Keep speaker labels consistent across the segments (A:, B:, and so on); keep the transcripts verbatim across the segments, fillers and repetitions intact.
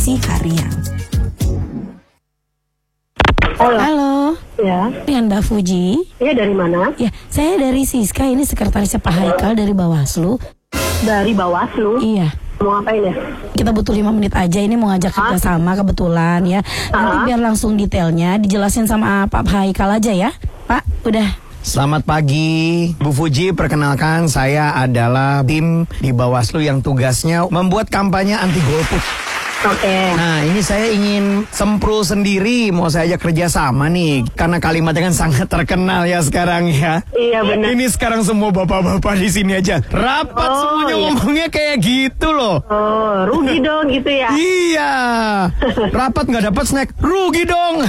A: si Karyang.
B: Halo.
A: Halo.
B: Ya.
A: Dengan Mbak Fuji.
B: Iya, dari mana?
A: Ya, saya dari Siska, ini sekretarisnya Pak Haikal dari Bawaslu.
B: Dari Bawaslu?
A: Iya.
B: Mau ngapain ya?
A: Kita butuh lima menit aja, ini mau ngajak kerjasama kebetulan ya. Nanti
B: Hah?
A: biar langsung detailnya dijelasin sama Pak Haikal aja ya. Pak, udah.
C: Selamat pagi, Bu Fuji. Perkenalkan, saya adalah tim di Bawaslu yang tugasnya membuat kampanye anti golput.
B: Oke.
C: Nah, ini saya ingin semprul sendiri, mau saya ajak kerja sama nih, karena kalimatnya kan sangat terkenal ya sekarang ya.
B: Iya, benar.
C: Ini sekarang semua bapak-bapak di sini aja rapat
B: Oh,
C: semuanya
B: iya.
C: ngomongnya kayak gitu loh.
B: Oh, rugi dong gitu ya?
C: Iya, rapat nggak dapat snack, rugi dong.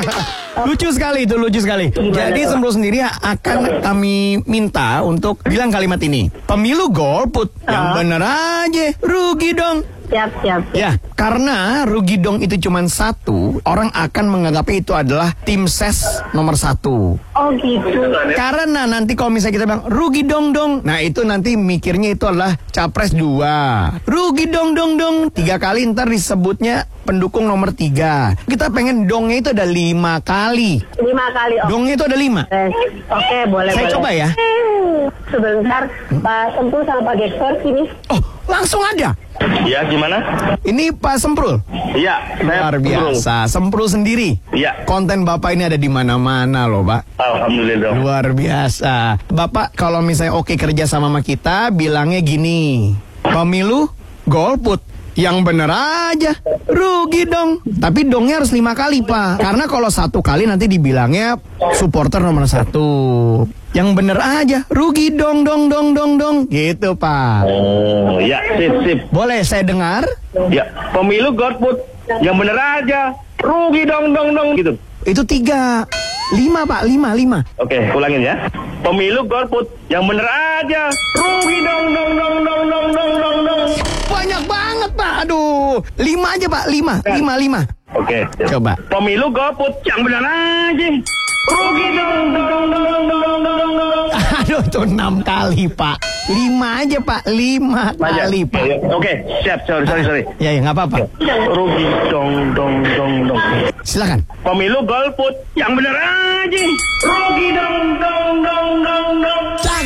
C: Lucu sekali itu, lucu sekali.
B: Gimana
C: Jadi
B: tuh?
C: Semprul sendiri akan kami minta untuk bilang kalimat ini. Pemilu golput, yang
B: Ah.
C: bener aja, rugi dong.
B: Siap, siap.
C: Ya, karena rugi dong itu cuma satu, orang akan menganggapnya itu adalah tim ses nomor satu.
B: Oh, gitu.
C: Karena nanti kalau misalnya kita bilang rugi dong dong, nah itu nanti mikirnya itu adalah capres dua. Rugi dong dong dong, tiga kali ntar disebutnya pendukung nomor tiga. Kita pengen dongnya itu ada lima kali.
B: Lima kali. Oh.
C: Dongnya itu ada lima.
B: Eh, Oke, boleh,
C: Saya
B: boleh.
C: coba ya.
B: Sebentar, Pak Semprul sama Pak Gektor sini.
C: Oh, langsung ada.
D: Iya, gimana?
C: Ini Pak Semprul.
D: Iya, saya
C: Luar biasa, Semprul sendiri.
D: Iya.
C: Konten Bapak ini ada di mana-mana loh, Pak.
D: Alhamdulillah.
C: Luar biasa. Bapak kalau misalnya oke kerja sama sama kita, bilangnya gini. Pemilu golput. Yang bener aja, rugi dong. Tapi dongnya harus lima kali, Pak. Karena kalau satu kali nanti dibilangnya supporter nomor satu. Yang bener aja, rugi dong dong dong dong dong. Gitu, Pak.
D: Oh, ya, sip, sip.
C: Boleh saya dengar?
D: Ya, pemilu golput. Yang bener aja. Rugi dong, dong, dong. Gitu.
C: Itu tiga. Lima, Pak. Lima, lima.
D: Oke, ulangin ya. Pemilu golput. Yang bener aja. Rugi dong, dong, dong, dong, dong, dong, dong, dong.
C: Banyak banget, Pak. Aduh. Lima aja, Pak. Lima. Lima, lima.
D: Oke.
C: Coba.
D: Pemilu golput. Yang bener aja. Rugi dong, dong, dong, dong, dong, dong, dong.
C: Aduh, itu enam kali, Pak. Lima aja, Pak. Lima
D: Aja.
C: kali, Pak.
D: Ya, ya. Oke, siap. Sorry, sorry, sorry.
C: Ya, ya, nggak apa-apa.
D: Rugi dong, dong, dong, dong.
C: Silakan.
D: Pemilu golput. Yang bener aja. Rugi dong, dong, dong, dong, dong.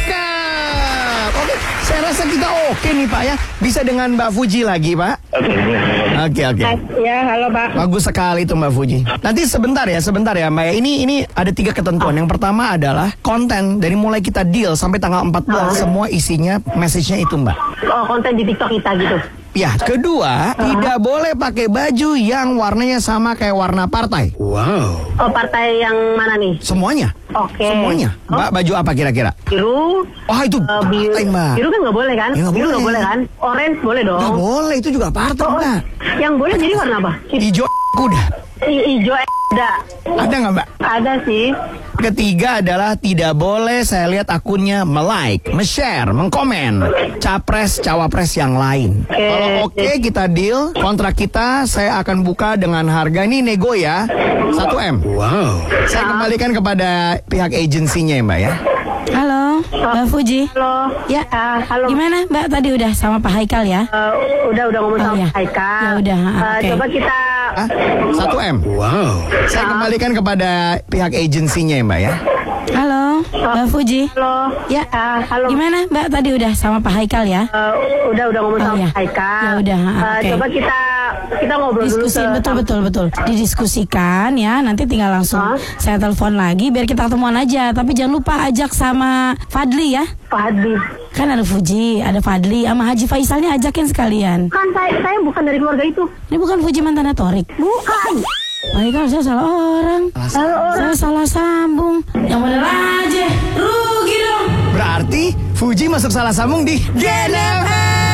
C: Cakep. Oke, saya rasa kita oke nih, Pak ya. Bisa dengan Mbak Fuji lagi, Pak.
D: Oke,
C: Oke, oke.
B: Ya, halo, Pak.
C: Bagus sekali itu Mbak Fuji. Nanti sebentar ya, sebentar ya Mbak. Ini ini ada tiga ketentuan. Yang pertama adalah konten dari mulai kita deal sampai tanggal empat belas semua isinya message-nya itu, Mbak.
B: Oh, konten di TikTok kita gitu.
C: Ya, kedua, tidak boleh pakai baju yang warnanya sama kayak warna partai. Wow.
B: Oh, partai yang mana nih?
C: Semuanya.
B: Oke.
C: Semuanya. Mbak, baju apa kira-kira?
B: Biru.
C: Oh, itu
B: eh, biru.
C: partai, Mbak.
B: Biru kan nggak boleh kan?
C: Ya, nggak
B: Biru
C: boleh.
B: nggak boleh kan? Orange boleh dong.
C: Nggak boleh, itu juga partai,
B: Oh,
C: Mbak.
B: yang boleh jadi warna apa?
C: Hijau kuda.
B: I- Hijau ada.
C: Ada nggak, Mbak?
B: Ada sih.
C: Ketiga adalah tidak boleh saya lihat akunnya me-like, me-share, mengkomen capres cawapres yang lain.
B: Oke.
C: Kalau oke kita deal, kontrak kita saya akan buka dengan harga ini nego ya satu M. Wow. Saya kembalikan kepada pihak agensinya ya Mbak ya.
A: Halo, Mbak Fuji.
B: Halo.
A: Ya,
B: Ah, halo.
A: gimana Mbak tadi udah sama Pak Haikal ya?
B: Eh, udah udah ngomong
A: Oh,
B: sama
A: iya.
B: Haikal.
A: Ya udah,
B: Eh,
A: oke.
B: Coba kita.
C: Ah, satu M. Wow. Saya kembalikan kepada pihak agensinya ya Mbak ya.
A: Halo, Mbak Fuji.
B: Halo.
A: Ya,
B: Ah, halo.
A: gimana Mbak tadi udah sama Pak Haikal ya?
B: Eh, udah udah ngomong
A: Oh,
B: sama
A: iya.
B: Haikal.
A: Ya udah,
B: Eh,
A: oke.
B: Coba kita kita ngobrol dulu.
A: Diskusi,
B: ke-
A: betul betul betul. Didiskusikan ya. Nanti tinggal langsung
B: Hah?
A: saya telepon lagi biar kita ketemuan aja. Tapi jangan lupa ajak sama Fadli ya.
B: Pak Hadi.
A: Kan ada Fuji, ada Fadli, sama Haji Faisalnya ajakin sekalian.
B: Kan saya saya bukan dari keluarga itu.
A: Ini bukan Fuji mantan Torik.
B: Bukan.
A: Pak Haikal, saya salah orang.
B: Halo orang.
A: Saya salah sambung. Yang bener aja, rugi dong.
C: Berarti Fuji masuk salah sambung di Gen F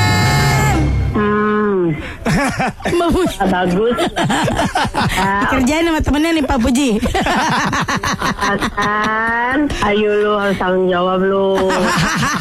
C: M.
B: Hmm.
A: Mbak Fuji.
B: Ah, bagus. Ah,
A: Kerjain sama temennya nih Pak Fuji.
B: kan. Ayo lu harus tanggung jawab lu.